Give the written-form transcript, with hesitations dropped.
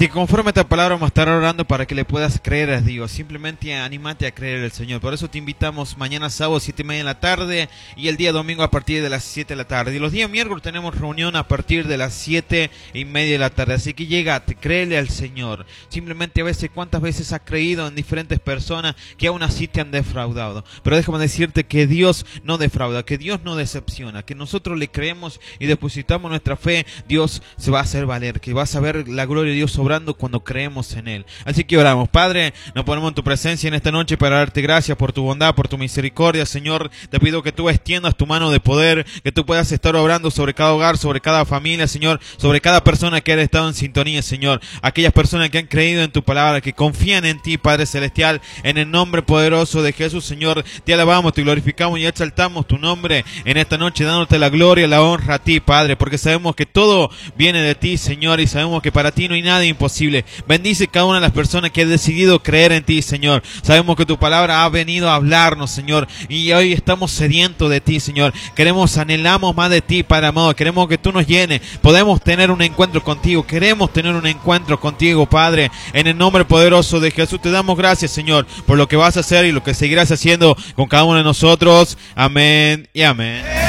Así que conforme a esta palabra vamos a estar orando para que le puedas creer a Dios. Simplemente anímate a creer al Señor. Por eso te invitamos mañana sábado 7:30 de la tarde y el día domingo a partir de las 7 de la tarde. Y los días miércoles tenemos reunión a partir de las 7:30 de la tarde. Así que llégate, créele al Señor. Simplemente a veces, ¿cuántas veces has creído en diferentes personas que aún así te han defraudado? Pero déjame decirte que Dios no defrauda, que Dios no decepciona, que nosotros le creemos y depositamos nuestra fe. Dios se va a hacer valer, que vas a ver la gloria de Dios obrando cuando creemos en Él. Así que oramos. Padre, nos ponemos en tu presencia en esta noche para darte gracias por tu bondad, por tu misericordia, Señor. Te pido que tú extiendas tu mano de poder, que tú puedas estar obrando sobre cada hogar, sobre cada familia, Señor, sobre cada persona que haya estado en sintonía, Señor. Aquellas personas que han creído en tu palabra, que confían en ti, Padre Celestial, en el nombre poderoso de Jesús, Señor. Te alabamos, te glorificamos y exaltamos tu nombre en esta noche, dándote la gloria y la honra a ti, Padre, porque sabemos que todo viene de ti, Señor, y sabemos que para ti no hay nada imposible. Bendice cada una de las personas que han decidido creer en ti, Señor. Sabemos que tu palabra ha venido a hablarnos, Señor, y hoy estamos sedientos de ti, Señor. Anhelamos más de ti, Padre amado. Queremos que tú nos llenes. Podemos tener un encuentro contigo. Queremos tener un encuentro contigo, Padre. En el nombre poderoso de Jesús te damos gracias, Señor, por lo que vas a hacer y lo que seguirás haciendo con cada uno de nosotros. Amén y amén.